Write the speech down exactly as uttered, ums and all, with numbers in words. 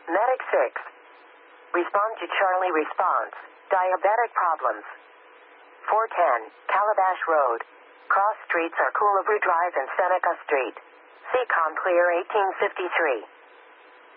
Medic six. Respond to Charlie response. Diabetic problems. four ten, Calabash Road. Cross streets are Coolaboo Drive and Seneca Street. C COM clear eighteen fifty-three.